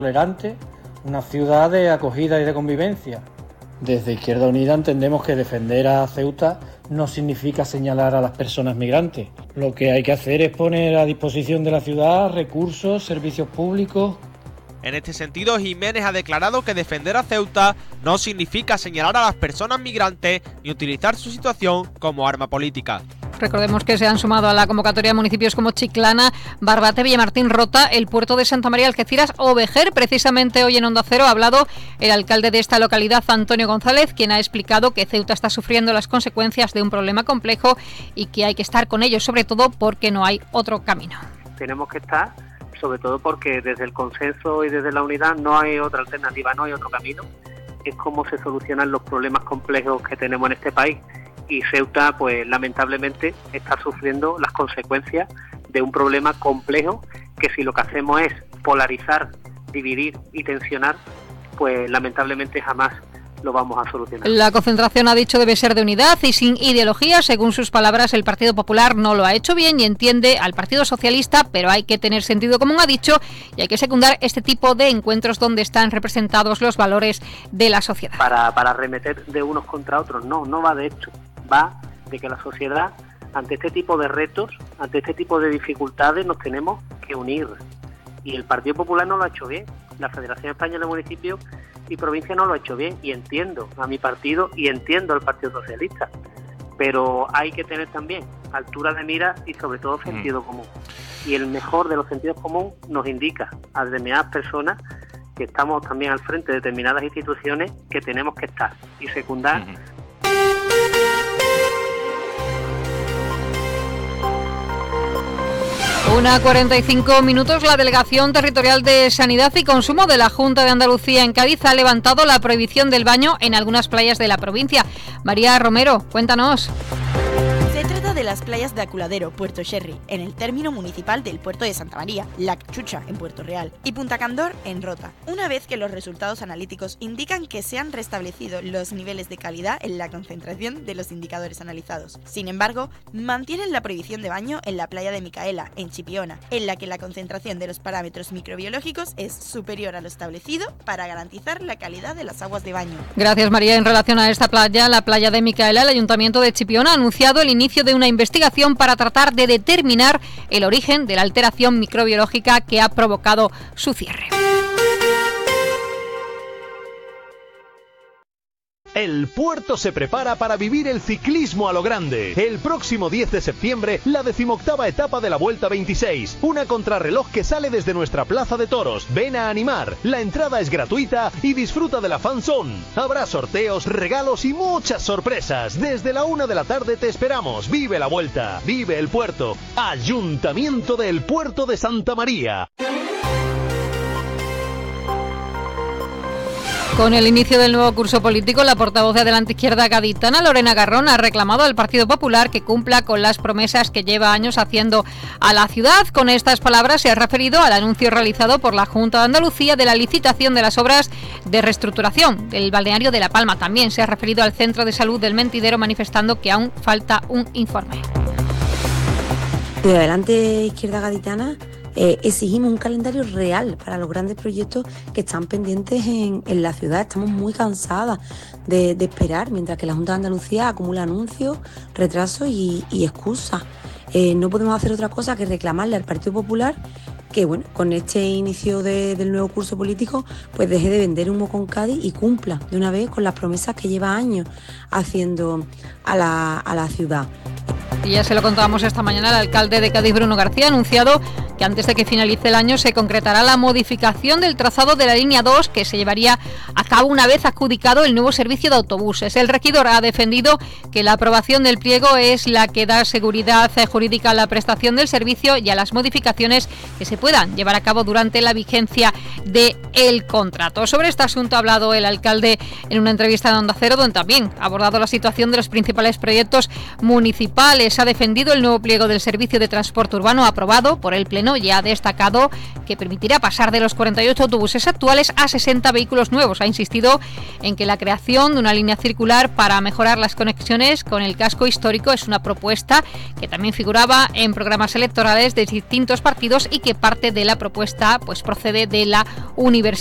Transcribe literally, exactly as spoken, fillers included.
tolerante, una ciudad de acogida y de convivencia. Desde Izquierda Unida entendemos que defender a Ceuta no significa señalar a las personas migrantes. Lo que hay que hacer es poner a disposición de la ciudad recursos, servicios públicos. En este sentido, Jiménez ha declarado que defender a Ceuta no significa señalar a las personas migrantes ni utilizar su situación como arma política. Recordemos que se han sumado a la convocatoria municipios como Chiclana, Barbate, Villamartín, Rota, el puerto de Santa María, Algeciras o Vejer. Precisamente hoy en Onda Cero ha hablado el alcalde de esta localidad, Antonio González, quien ha explicado que Ceuta está sufriendo las consecuencias de un problema complejo y que hay que estar con ellos, sobre todo porque no hay otro camino. Tenemos que estar, sobre todo porque desde el consenso y desde la unidad no hay otra alternativa, no hay otro camino. Es cómo se solucionan los problemas complejos que tenemos en este país. Y Ceuta, pues lamentablemente, está sufriendo las consecuencias de un problema complejo que si lo que hacemos es polarizar, dividir y tensionar, pues lamentablemente jamás lo vamos a solucionar. La concentración, ha dicho, debe ser de unidad y sin ideología. Según sus palabras, el Partido Popular no lo ha hecho bien y entiende al Partido Socialista, pero hay que tener sentido común, ha dicho, y hay que secundar este tipo de encuentros donde están representados los valores de la sociedad. Para, para arremeter de unos contra otros, no, no va de hecho. Va de que la sociedad, ante este tipo de retos, ante este tipo de dificultades, nos tenemos que unir. Y el Partido Popular no lo ha hecho bien, la Federación Española de Municipios y Provincias no lo ha hecho bien, y entiendo a mi partido y entiendo al Partido Socialista. Pero hay que tener también altura de mira y sobre todo sentido común. Y el mejor de los sentidos comunes nos indica a determinadas personas que estamos también al frente de determinadas instituciones que tenemos que estar y secundar. Uh-huh. Una cuarenta y cinco minutos. La Delegación Territorial de Sanidad y Consumo de la Junta de Andalucía en Cádiz ha levantado la prohibición del baño en algunas playas de la provincia. María Romero, cuéntanos. Se trata de las playas de Aculadero, Puerto Sherry, en el término municipal del puerto de Santa María, La Cachucha, en Puerto Real, y Punta Candor, en Rota. Una vez que los resultados analíticos indican que se han restablecido los niveles de calidad en la concentración de los indicadores analizados. Sin embargo, mantienen la prohibición de baño en la playa de Micaela, en Chipiona, en la que la concentración de los parámetros microbiológicos es superior a lo establecido para garantizar la calidad de las aguas de baño. Gracias, María. En relación a esta playa, la playa de Micaela, el Ayuntamiento de Chipiona ha anunciado el inicio de una investigación para tratar de determinar el origen de la alteración microbiológica que ha provocado su cierre. El puerto se prepara para vivir el ciclismo a lo grande. El próximo diez de septiembre, la decimoctava etapa de la Vuelta veintiséis. Una contrarreloj que sale desde nuestra plaza de toros. Ven a animar. La entrada es gratuita y disfruta de la fan zone. Habrá sorteos, regalos y muchas sorpresas. Desde la una de la tarde te esperamos. Vive la Vuelta. Vive el puerto. Ayuntamiento del Puerto de Santa María. Con el inicio del nuevo curso político, la portavoz de Adelante Izquierda gaditana, Lorena Garrón, ha reclamado al Partido Popular que cumpla con las promesas que lleva años haciendo a la ciudad. Con estas palabras se ha referido al anuncio realizado por la Junta de Andalucía de la licitación de las obras de reestructuración del balneario de La Palma. También se ha referido al Centro de Salud del Mentidero, manifestando que aún falta un informe. De Adelante Izquierda gaditana Eh, exigimos un calendario real para los grandes proyectos que están pendientes en, en la ciudad. Estamos muy cansadas de, de esperar, mientras que la Junta de Andalucía acumula anuncios, retrasos y, y excusas. Eh, no podemos hacer otra cosa que reclamarle al Partido Popular que, bueno, con este inicio de, del nuevo curso político, pues deje de vender humo con Cádiz y cumpla de una vez con las promesas que lleva años haciendo a la, a la ciudad. Y ya se lo contábamos esta mañana, el alcalde de Cádiz, Bruno García, ha anunciado que antes de que finalice el año se concretará la modificación del trazado de la línea dos, que se llevaría a cabo una vez adjudicado el nuevo servicio de autobuses. El regidor ha defendido que la aprobación del pliego es la que da seguridad jurídica a la prestación del servicio y a las modificaciones que se puedan llevar a cabo durante la vigencia del contrato. Sobre este asunto ha hablado el alcalde en una entrevista de Onda Cero, donde también ha abordado la situación de los principales proyectos municipales. Ha defendido el nuevo pliego del servicio de transporte urbano aprobado por el Pleno Bueno, ya ha destacado que permitirá pasar de los cuarenta y ocho autobuses actuales a sesenta vehículos nuevos. Ha insistido en que la creación de una línea circular para mejorar las conexiones con el casco histórico es una propuesta que también figuraba en programas electorales de distintos partidos y que parte de la propuesta pues procede de la Universidad